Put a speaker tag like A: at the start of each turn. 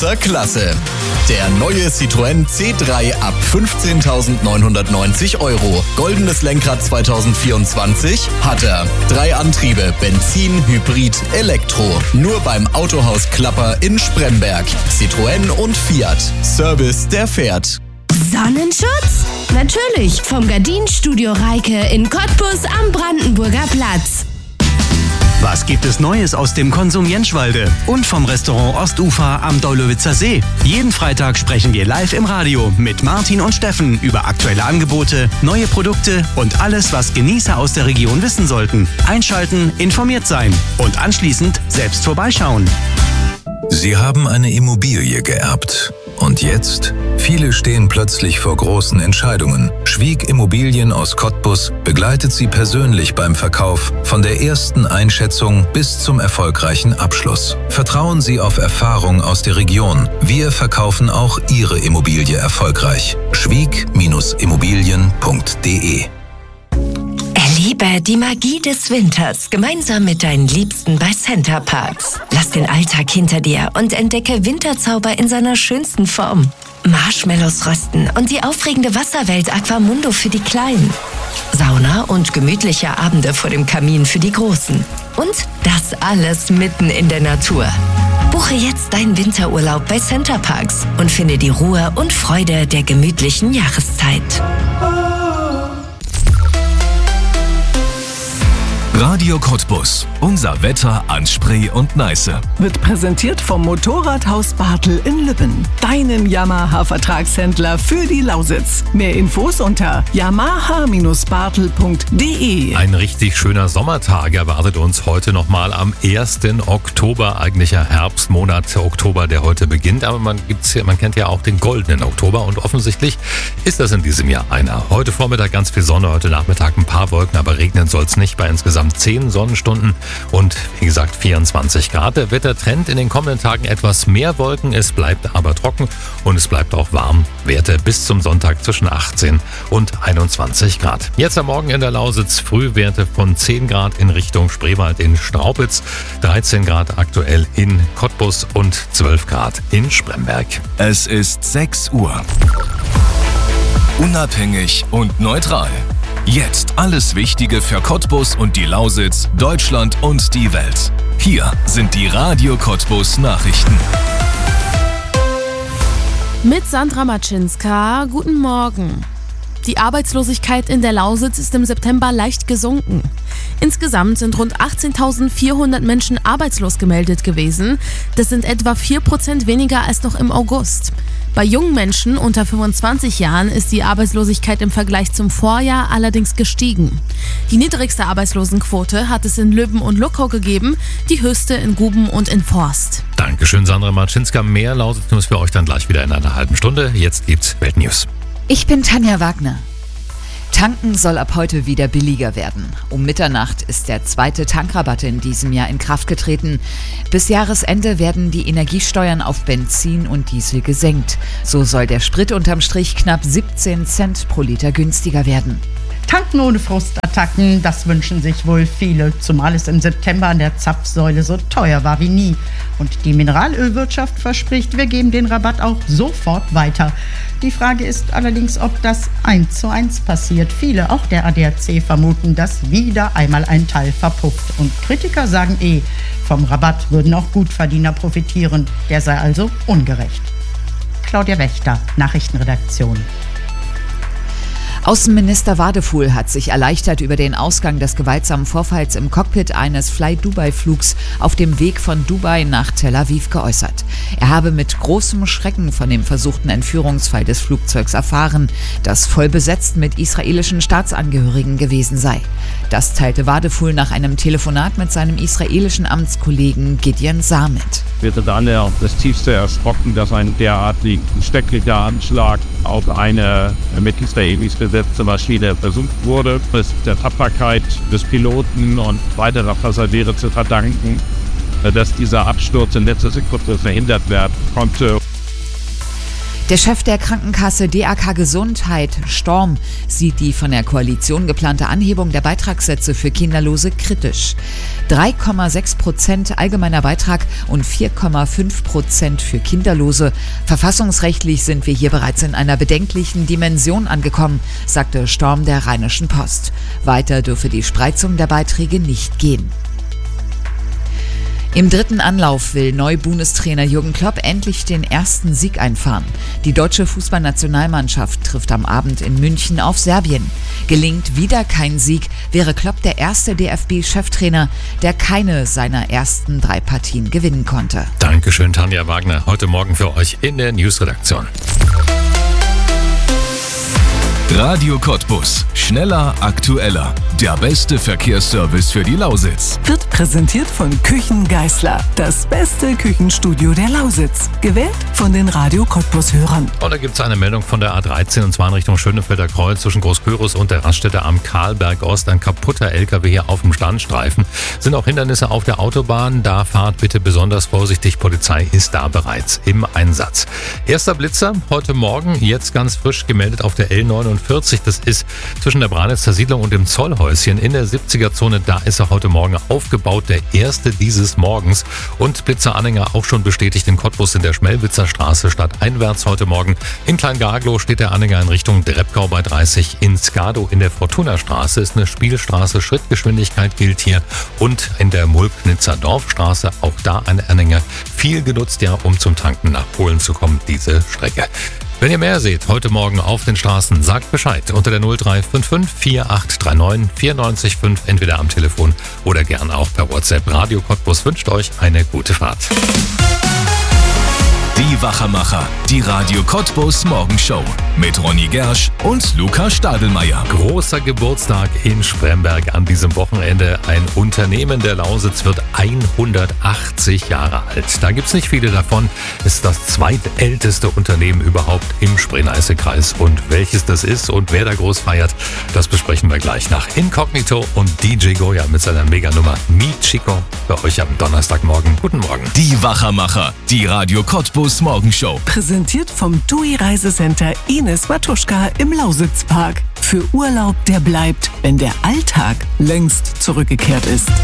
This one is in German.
A: Klasse. Der neue Citroën C3 ab 15.990 €. Goldenes Lenkrad 2024 hat er. 3 Antriebe, Benzin, Hybrid, Elektro. Nur beim Autohaus Klapper in Spremberg. Citroën und Fiat. Service, der fährt.
B: Sonnenschutz? Natürlich, vom Gardinenstudio Reike in Cottbus am Brandenburger Platz.
C: Was gibt es Neues aus dem Konsum Jenschwalde und vom Restaurant Ostufer am Daulowitzer See? Jeden Freitag sprechen wir live im Radio mit Martin und Steffen über aktuelle Angebote, neue Produkte und alles, was Genießer aus der Region wissen sollten. Einschalten, informiert sein und anschließend selbst vorbeischauen.
D: Sie haben eine Immobilie geerbt. Und jetzt? Viele stehen plötzlich vor großen Entscheidungen. Schwieg Immobilien aus Cottbus begleitet Sie persönlich beim Verkauf von der ersten Einschätzung bis zum erfolgreichen Abschluss. Vertrauen Sie auf Erfahrung aus der Region. Wir verkaufen auch Ihre Immobilie erfolgreich. schwieg-immobilien.de.
B: Erlebe die Magie des Winters gemeinsam mit deinen Liebsten bei Center Parcs. Lass den Alltag hinter dir und entdecke Winterzauber in seiner schönsten Form. Marshmallows rösten und die aufregende Wasserwelt Aquamundo für die Kleinen. Sauna und gemütliche Abende vor dem Kamin für die Großen. Und das alles mitten in der Natur. Buche jetzt deinen Winterurlaub bei Center Parcs und finde die Ruhe und Freude der gemütlichen Jahreszeit.
E: Radio Cottbus. Unser Wetter an Spree und Neiße.
F: Wird präsentiert vom Motorradhaus Bartel in Lübben. Deinem Yamaha-Vertragshändler für die Lausitz. Mehr Infos unter yamaha-bartel.de.
G: Ein richtig schöner Sommertag erwartet uns heute nochmal am 1. Oktober. Eigentlicher Herbstmonat Oktober, der heute beginnt. Aber man kennt ja auch den goldenen Oktober und offensichtlich ist das in diesem Jahr einer. Heute Vormittag ganz viel Sonne, heute Nachmittag ein paar Wolken, aber regnen soll es nicht bei insgesamt 10 Sonnenstunden und wie gesagt 24 Grad. Der Wettertrend in den kommenden Tagen etwas mehr Wolken, es bleibt aber trocken und es bleibt auch warm. Werte bis zum Sonntag zwischen 18 und 21 Grad. Jetzt am Morgen in der Lausitz Frühwerte von 10 Grad in Richtung Spreewald in Straubitz, 13 Grad aktuell in Cottbus und 12 Grad in Spremberg.
E: Es ist 6 Uhr. Unabhängig und neutral. Jetzt alles Wichtige für Cottbus und die Lausitz, Deutschland und die Welt. Hier sind die Radio Cottbus Nachrichten.
H: Mit Sandra Matschinska, guten Morgen. Die Arbeitslosigkeit in der Lausitz ist im September leicht gesunken. Insgesamt sind rund 18.400 Menschen arbeitslos gemeldet gewesen. Das sind etwa 4% weniger als noch im August. Bei jungen Menschen unter 25 Jahren ist die Arbeitslosigkeit im Vergleich zum Vorjahr allerdings gestiegen. Die niedrigste Arbeitslosenquote hat es in Lübben und Luckau gegeben, die höchste in Guben und in Forst.
G: Dankeschön, Sandra Matschinska. Mehr Lausitz-News für euch dann gleich wieder in einer halben Stunde. Jetzt gibt's Weltnews.
I: Ich bin Tanja Wagner. Tanken soll ab heute wieder billiger werden. Um Mitternacht ist der zweite Tankrabatt in diesem Jahr in Kraft getreten. Bis Jahresende werden die Energiesteuern auf Benzin und Diesel gesenkt. So soll der Sprit unterm Strich knapp 17 Cent pro Liter günstiger werden.
J: Tanken ohne Frustattacken, das wünschen sich wohl viele, zumal es im September an der Zapfsäule so teuer war wie nie. Und die Mineralölwirtschaft verspricht, wir geben den Rabatt auch sofort weiter. Die Frage ist allerdings, ob das 1:1 passiert. Viele, auch der ADAC, vermuten, dass wieder einmal ein Teil verpufft. Und Kritiker sagen vom Rabatt würden auch Gutverdiener profitieren. Der sei also ungerecht. Claudia Wächter, Nachrichtenredaktion.
I: Außenminister Wadefuhl hat sich erleichtert über den Ausgang des gewaltsamen Vorfalls im Cockpit eines Fly-Dubai-Flugs auf dem Weg von Dubai nach Tel Aviv geäußert. Er habe mit großem Schrecken von dem versuchten Entführungsfall des Flugzeugs erfahren, das voll besetzt mit israelischen Staatsangehörigen gewesen sei. Das teilte Wadefuhl nach einem Telefonat mit seinem israelischen Amtskollegen Gideon Saar mit.
K: Wir sind alle das tiefste erschrocken, dass ein derartig schrecklicher Anschlag auf eine mit Israelis besetzte Maschine versucht wurde. Es ist der Tapferkeit des Piloten und weiterer Passagiere zu verdanken, dass dieser Absturz in letzter Sekunde verhindert werden konnte.
I: Der Chef der Krankenkasse DAK Gesundheit, Storm, sieht die von der Koalition geplante Anhebung der Beitragssätze für Kinderlose kritisch. 3,6% allgemeiner Beitrag und 4,5% für Kinderlose. Verfassungsrechtlich sind wir hier bereits in einer bedenklichen Dimension angekommen, sagte Storm der Rheinischen Post. Weiter dürfe die Spreizung der Beiträge nicht gehen. Im dritten Anlauf will Neu-Bundestrainer Jürgen Klopp endlich den ersten Sieg einfahren. Die deutsche Fußballnationalmannschaft trifft am Abend in München auf Serbien. Gelingt wieder kein Sieg, wäre Klopp der erste DFB-Cheftrainer, der keine seiner ersten 3 Partien gewinnen konnte.
G: Dankeschön, Tanja Wagner. Heute Morgen für euch in der Newsredaktion.
E: Radio Cottbus. Schneller, aktueller. Der beste Verkehrsservice für die Lausitz.
F: Wird präsentiert von Küchen Geisler. Das beste Küchenstudio der Lausitz. Gewählt von den Radio Cottbus-Hörern.
G: Und da gibt es eine Meldung von der A13 und zwar in Richtung Schönefelder Kreuz zwischen Großkörus und der Raststätte am Karlberg Ost. Ein kaputter LKW hier auf dem Standstreifen. Sind auch Hindernisse auf der Autobahn. Da fahrt bitte besonders vorsichtig. Polizei ist da bereits im Einsatz. Erster Blitzer heute Morgen, jetzt ganz frisch gemeldet auf der L49. Das ist zwischen der Branitzer Siedlung und dem Zollhäuschen in der 70er-Zone. Da ist er heute Morgen aufgebaut, der erste dieses Morgens. Und Blitzeranhänger auch schon bestätigt in Cottbus in der Schmelwitzer Straße stadteinwärts heute Morgen. In Kleingaglow steht der Anhänger in Richtung Dreppgau bei 30. In Skado in der Fortuna-Straße ist eine Spielstraße. Schrittgeschwindigkeit gilt hier. Und in der Mulknitzer Dorfstraße auch da ein Anhänger. Viel genutzt ja, um zum Tanken nach Polen zu kommen, diese Strecke. Wenn ihr mehr seht heute Morgen auf den Straßen, sagt Bescheid unter der 0355 4839 94,5, entweder am Telefon oder gern auch per WhatsApp. Radio Cottbus wünscht euch eine gute Fahrt.
E: Die Wachermacher, die Radio Cottbus Morgenshow mit Ronny Gersch und Luca Stadelmeier.
G: Großer Geburtstag in Spremberg an diesem Wochenende. Ein Unternehmen der Lausitz wird 180 Jahre alt. Da gibt's nicht viele davon. Ist das zweitälteste Unternehmen überhaupt im Spree-Neiße-Kreis. Und welches das ist und wer da groß feiert, das besprechen wir gleich nach Inkognito und DJ Goya mit seiner Meganummer Mi Chico für euch am Donnerstagmorgen. Guten Morgen.
E: Die Wachermacher, die Radio Cottbus Morgenshow.
F: Präsentiert vom TUI Reisecenter Ines Matuschka im Lausitzpark. Für Urlaub, der bleibt, wenn der Alltag längst zurückgekehrt ist.